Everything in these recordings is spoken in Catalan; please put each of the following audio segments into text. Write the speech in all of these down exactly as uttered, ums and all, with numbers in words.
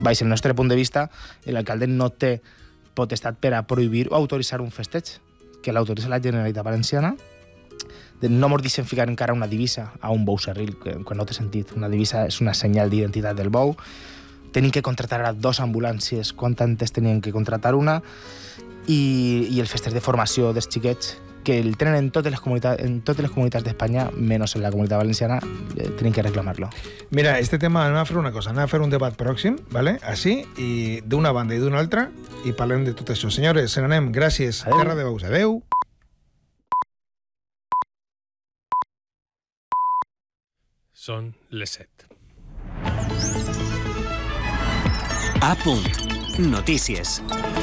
Baix el nostre punt de vista, l'alcalde no té potestat per a prohibir o autoritzar un festeig, que l'autoritza la Generalitat Valenciana. No ens deixen ficar encara una divisa a un bou serril, quan no té sentit. Una divisa és una senyal d'identitat del bou. Tenim que contratar a dos ambulàncies, quan antes teníem que contratar una, i, i el festeig de formació dels xiquets, que el tenen en totes les comunitats, en totes les comunitats d'Espanya, menys en la comunitat valenciana, eh, tenim que reclamar-lo. Mira, este tema anem a fer una cosa, anem a fer un debat pròxim, ¿vale? Així, i d'una banda i d'una altra, i parlem de tot això. Senyores, se n'anem, gràcies. Adeu. Terra de Veus, adeu. Són les set. A punt. Notícies.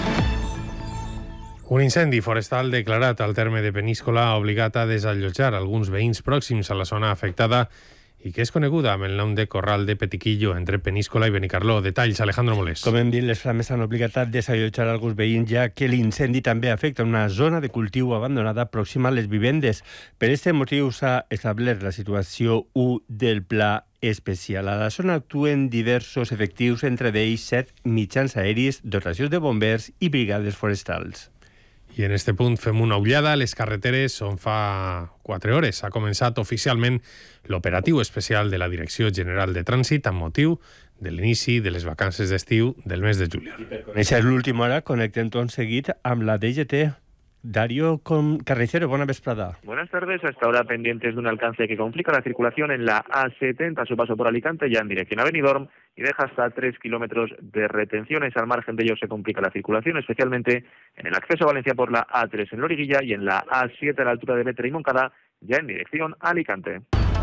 Un incendi forestal declarat al terme de Peníscola ha obligat a desallotjar alguns veïns pròxims a la zona afectada i que és coneguda amb el nom de Corral de Petiquillo, entre Peníscola i Benicarló. Detalls, Alejandro Molés. Com hem dit, les flames han obligat a desallotjar alguns veïns, ja que l'incendi també afecta una zona de cultiu abandonada pròxima a les vivendes. Per aquest motiu s'ha establert la situació u del Pla especial. A la zona actuen diversos efectius, entre d'ells set mitjans aeris, dotacions de bombers i brigades forestals. I en este punt fem una ullada a les carreteres on fa quatre hores ha començat oficialment l'operatiu especial de la Direcció General de Trànsit amb motiu de l'inici de les vacances d'estiu del mes de juliol. Per conèixer l'última hora, connectem tot seguit amb la D G T. Dario Carnicero, buena vesprada. Buenas tardes. Hasta ahora pendientes de un alcance que complica la circulación en la A setenta a su paso por Alicante, ya en dirección a Benidorm, y deja hasta tres kilómetros de retenciones. Al margen de ello se complica la circulación, especialmente en el acceso a Valencia por la A tres en Loriguilla y en la A siete a la altura de Bétera y Montcada, ya en dirección a Alicante.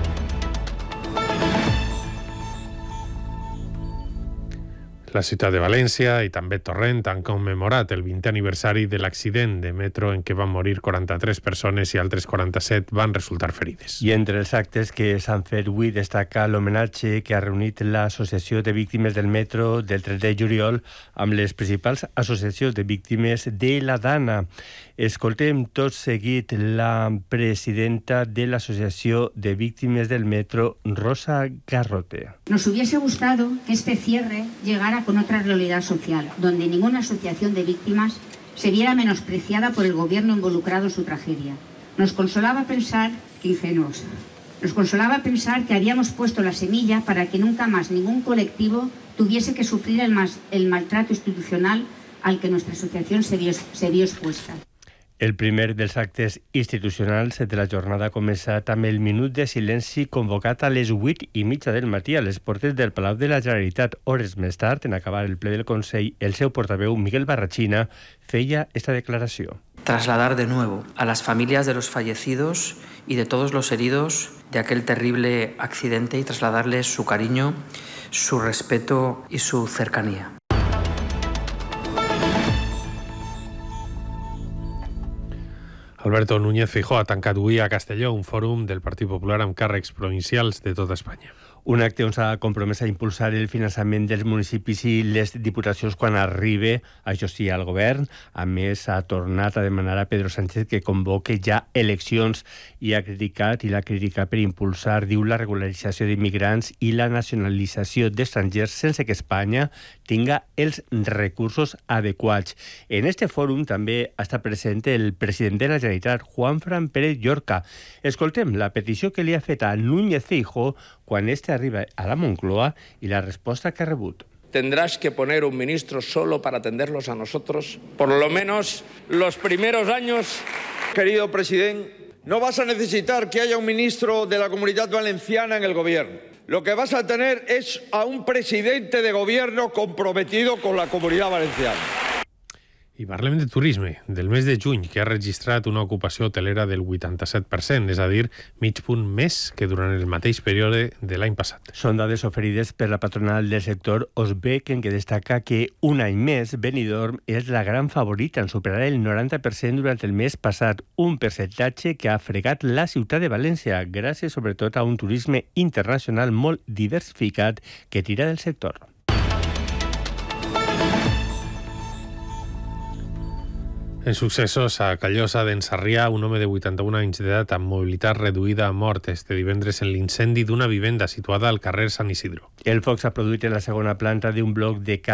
La ciutat de València i també Torrent han commemorat el vintè aniversari de l'accident de metro en què van morir quaranta-tres persones i altres quaranta-set van resultar ferides. I entre els actes que s'han fet avui destaca l'homenatge que ha reunit l'Associació de Víctimes del Metro del tres de juliol amb les principals associacions de víctimes de la Dana. Escoltem tot seguit la presidenta de l'Associació de Víctimes del Metro, Rosa Garrote. Nos hubiese gustado que este cierre llegara con otra realidad social, donde ninguna asociación de víctimas se viera menospreciada por el gobierno involucrado en su tragedia. Nos consolaba pensar que ingenuos. Nos consolaba pensar que habíamos puesto la semilla para que nunca más ningún colectivo tuviese que sufrir el, mas, el maltrato institucional al que nuestra asociación se vio, se vio expuesta. El primer dels actes institucionals de la jornada ha començat amb el minut de silenci convocat a les vuit i mitja del matí a les portes del Palau de la Generalitat. Hores més tard, en acabar el ple del Consell, el seu portaveu, Miguel Barrachina, feia esta declaració. Trasladar de nuevo a las familias de los fallecidos y de todos los heridos de aquel terrible accidente y trasladarles su cariño, su respeto y su cercanía. Alberto Núñez Feijóo ha tancat avui a Castelló un fòrum del Partit Popular amb càrrecs provincials de tota Espanya. Un acte on s'ha compromès a impulsar el finançament dels municipis i les diputacions quan arribi, això sí, al govern. A més, ha tornat a demanar a Pedro Sánchez que convoque ja eleccions i ha criticat i l'ha criticat per impulsar, diu, la regularització d'immigrants i la nacionalització d'estrangers sense que Espanya tinga els recursos adequats. En este fòrum també està present el president de la Generalitat, Juanfran Pérez Llorca. Escoltem la petició que li ha fet a Núñez Feijóo quan este arriba a la Moncloa y la respuesta que ha rebut. Tendrás que poner un ministro solo para atenderlos a nosotros, por lo menos los primeros años. Querido presidente, no vas a necesitar que haya un ministro de la Comunidad Valenciana en el gobierno. Lo que vas a tener es a un presidente de gobierno comprometido con la Comunidad Valenciana. I parlem de turisme, del mes de juny, que ha registrat una ocupació hotelera del vuitanta-set per cent, és a dir, mig punt més que durant el mateix període de l'any passat. Són dades oferides per la patronal del sector Osbec, en què destaca que un any més Benidorm és la gran favorita en superar el noranta per cent durant el mes passat, un percentatge que ha fregat la ciutat de València, gràcies sobretot a un turisme internacional molt diversificat que tira del sector. En successos, a Callosa d'en Sarrià, un home de vuitanta-un anys d'edat amb mobilitat reduïda a mort este divendres en l'incendi d'una vivenda situada al carrer Sant Isidro. El foc s'ha produït en la segona planta d'un bloc de